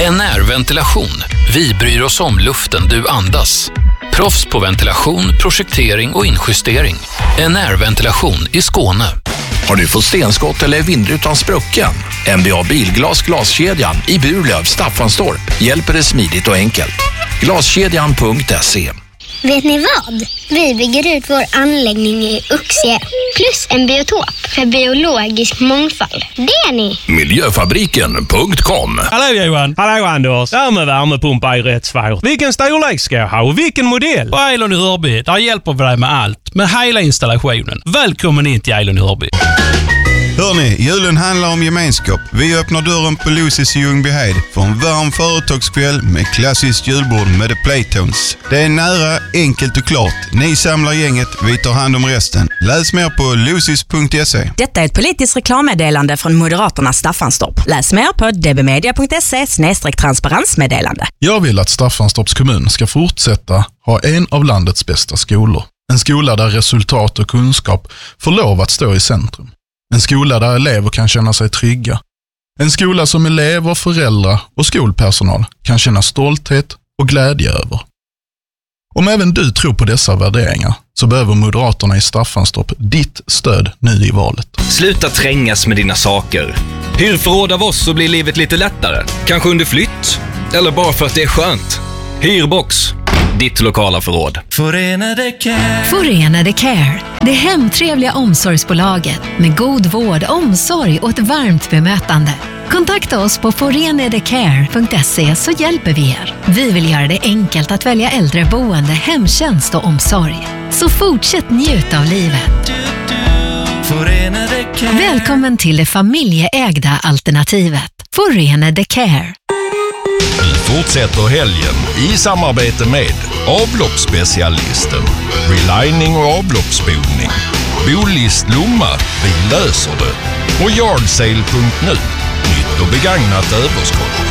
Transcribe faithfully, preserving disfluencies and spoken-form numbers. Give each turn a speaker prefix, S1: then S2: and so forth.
S1: N R Ventilation. Vi bryr oss om luften du andas. Proffs på ventilation, projektering och injustering. N R Ventilation i Skåne. Har du fått stenskott eller vindrutan sprucken? N B A Bilglas glaskedjan i Burlöv, Staffanstorp hjälper dig smidigt och enkelt. Glaskedjan punkt se.
S2: Vet ni vad? Vi bygger ut vår anläggning i Uxie plus en biotop för biologisk mångfald. Det är ni!
S1: Miljöfabriken punkt com.
S3: Hallå Johan! Hallå Anders! Det här med värmepumpa är rätt svårt. Vilken storlek ska jag ha och vilken modell? På Eilon i Hörby, där hjälper vi dig med allt. Med hela installationen. Välkommen in till Eilon i Hörby.
S4: Hörrni, julen handlar om gemenskap. Vi öppnar dörren på Lucis i Ljungbyhed för en varm företagskväll med klassiskt julbord med The Playtones. Det är nära, enkelt och klart. Ni samlar gänget, vi tar hand om resten. Läs mer på lucis punkt se.
S5: Detta är ett politiskt reklammeddelande från Moderaterna Staffanstorp. Läs mer på d b media punkt se snedstreck transparensmeddelande.
S6: Jag vill att Staffanstorps kommun ska fortsätta ha en av landets bästa skolor. En skola där resultat och kunskap får lov att stå i centrum. En skola där elever kan känna sig trygga. En skola som elever, föräldrar och skolpersonal kan känna stolthet och glädje över. Om även du tror på dessa värderingar så behöver Moderaterna i Staffanstorp ditt stöd nu i valet.
S7: Sluta trängas med dina saker. Hyr förråd av oss så blir livet lite lättare. Kanske under flytt. Eller bara för att det är skönt. Hyrbox. Ditt lokala förråd.
S8: Förenade Care. Förenade Care. Det hemtrevliga omsorgsbolaget med god vård, omsorg och ett varmt bemötande. Kontakta oss på forenadecare punkt se så hjälper vi er. Vi vill göra det enkelt att välja äldreboende, hemtjänst och omsorg. Så fortsätt njuta av livet. Välkommen till det familjeägda alternativet. Förenade Care.
S9: Vi fortsätter helgen i samarbete med avloppsspecialisten, relining och avloppsspolning, Bolist Lomma, vi löser det och yardsale punkt nu, nytt och begagnat överskott.